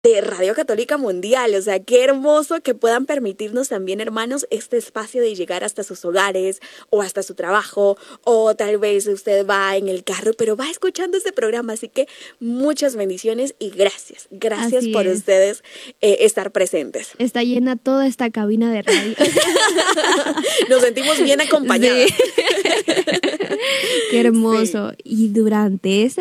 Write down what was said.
de Radio Católica Mundial. O sea, qué hermoso que puedan permitirnos también, hermanos, este espacio de llegar hasta sus hogares o hasta su trabajo, o tal vez usted va en el carro, pero va escuchando este programa. Así que muchas bendiciones y gracias. Gracias por ustedes estar presentes. Está llena toda esta cabina de radio. Nos sentimos bien acompañados. Sí. Qué hermoso. Sí. Y durante esta